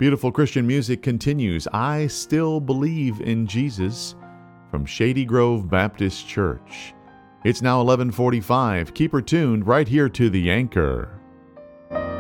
Beautiful Christian music continues. I Still Believe in Jesus from Shady Grove Baptist Church. It's now 11:45. Keep her tuned right here to The Anchor.